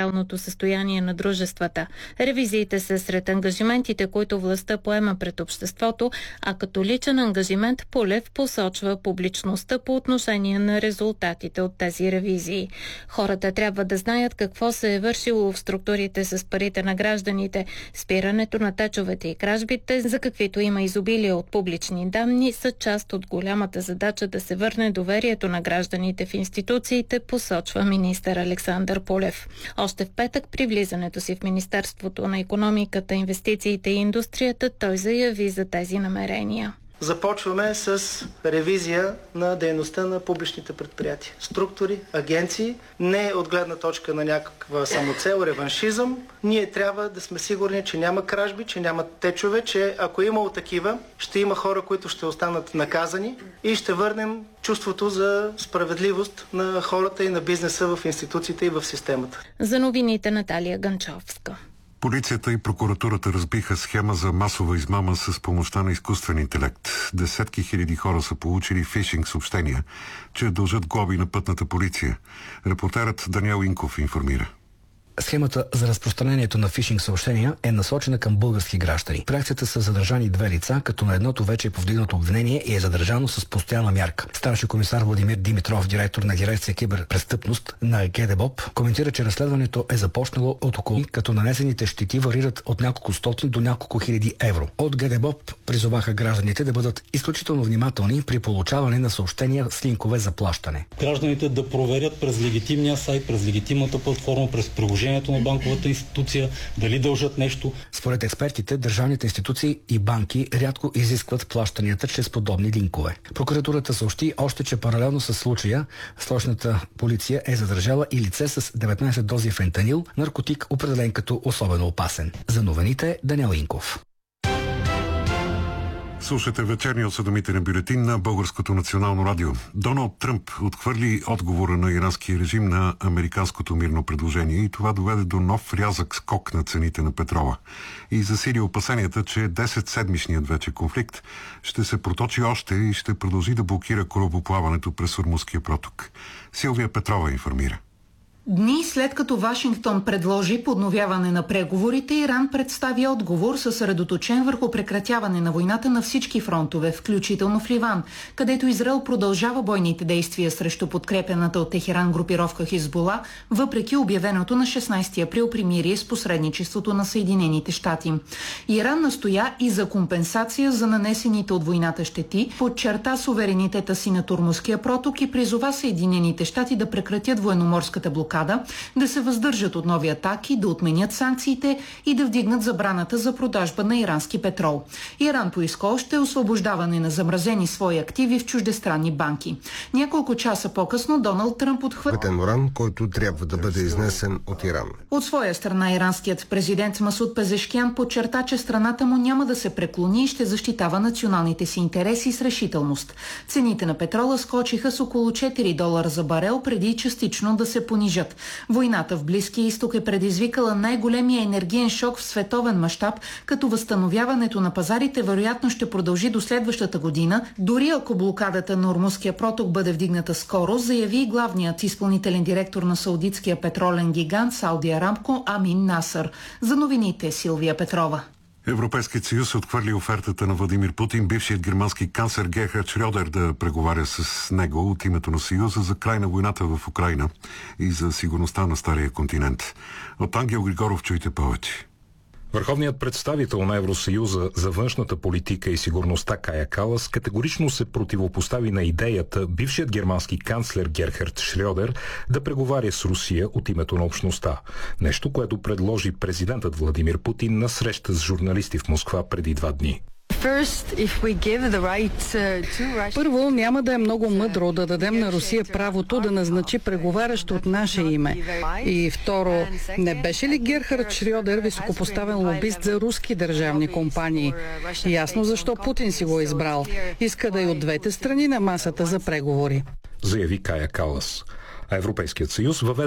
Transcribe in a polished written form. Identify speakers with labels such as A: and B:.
A: материалното състояние на дружествата. Ревизиите са сред ангажиментите, които властта поема пред обществото, а като личен ангажимент Пулев посочва публичността по отношение на резултатите от тези ревизии. Хората трябва да знаят какво се е вършило в структурите с парите на гражданите. Спирането на течовете и кражбите, за каквито има изобилие от публични данни, са част от голямата задача да се върне доверието на гражданите в институциите, посочва министър Александър Пулев. Още в петък при влизането си в Министерството на икономиката, инвестициите и индустрията той заяви за тези намерения.
B: Започваме с ревизия на дейността на публичните предприятия. Структури, агенции, не от гледна точка на някаква самоцел, реваншизъм. Ние трябва да сме сигурни, че няма кражби, че няма течове, че ако е имало такива, ще има хора, които ще останат наказани и ще върнем чувството за справедливост на хората и на бизнеса в институциите и в системата.
A: За новините Наталия Ганчовска.
C: Полицията и прокуратурата разбиха схема за масова измама с помощта на изкуствен интелект. Десетки хиляди хора са получили фишинг съобщения, че дължат глоби на пътната полиция. Репортерът Даниел Инков информира.
D: Схемата за разпространението на фишинг съобщения е насочена към български граждани. В акцията са задържани 2 лица, като на едното вече е повдигнато обвинение и е задържано с постоянна мярка. Старши комисар Владимир Димитров, директор на дирекция киберпрестъпност на ГДБОП, коментира, че разследването е започнало от около, като нанесените щети варират от няколко стотин до няколко хиляди евро. От ГДБОП призоваха гражданите да бъдат изключително внимателни при получаване на съобщения с линкове за плащане.
E: Гражданите да проверят през легитимния сайт, през легитимната платформа, през приложението на банковата институция, дали дължат нещо.
D: Според експертите, държавните институции и банки рядко изискват плащанията чрез подобни линкове. Прокуратурата съобщи още, че паралелно с случая, столичната полиция е задържала и лице с 19 дози фентанил, наркотик, определен като особено опасен. За новините Даниел Инков.
C: Слушате вечерния осведомителен бюлетин на Българското национално радио. Доналд Тръмп отхвърли отговора на иранския режим на американското мирно предложение и това доведе до нов рязък скок на цените на петрола. И засили опасенията, че 10-седмичният вече конфликт ще се проточи още и ще продължи да блокира корабоплаването през Ормузския проток. Силвия Петрова информира.
F: Дни след като Вашингтон предложи подновяване на преговорите, Иран представи отговор съсредоточен върху прекратяване на войната на всички фронтове, включително в Ливан, където Израел продължава бойните действия срещу подкрепената от Техеран групировка Хизбула, въпреки обявеното на 16 април примирие с посредничеството на Съединените щати. Иран настоя и за компенсация за нанесените от войната щети, подчерта суверенитета си на Ормузския проток и призова Съединените щати да прекратят военноморската блокада, да се въздържат от нови атаки, да отменят санкциите и да вдигнат забраната за продажба на ирански петрол. Иран поиска още освобождаване на замразени свои активи в чуждестранни банки. Няколко часа по-късно Доналд Тръмп отхвърли
G: уран, който трябва да бъде изнесен от Иран.
F: От своя страна иранският президент Масуд Пезешкян подчерта, че страната му няма да се преклони и ще защитава националните си интереси с решителност. Цените на петрола скочиха с около $4 за барел преди частично да се понижат. Войната в Близкия изток е предизвикала най-големия енергиен шок в световен мащаб, като възстановяването на пазарите вероятно ще продължи до следващата година, дори ако блокадата на Ормузския проток бъде вдигната скоро, заяви и главният изпълнителен директор на саудитския петролен гигант Сауди Арамко Амин Насър. За новините Силвия Петрова.
C: Европейският съюз отхвърли офертата на Владимир Путин, бившият германски канцлер Герхард Шрьодер, да преговаря с него от името на Съюза за край на войната в Украйна и за сигурността на Стария континент. От Ангел Григоров чуйте повече.
H: Върховният представител на Евросъюза за външната политика и сигурността Кая Калас категорично се противопостави на идеята бившият германски канцлер Герхард Шрьодер да преговаря с Русия от името на общността. Нещо, което предложи президентът Владимир Путин на среща с журналисти в Москва преди 2 дни.
I: Първо, няма да е много мъдро да дадем на Русия правото да назначи преговарящ от наше име. И второ, не беше ли Герхард Шрьодер високопоставен лобист за руски държавни компании? Ясно защо Путин си го е избрал. Иска да е от двете страни на масата за преговори.
H: Заяви Кая Калас. А Европейският съюз въведе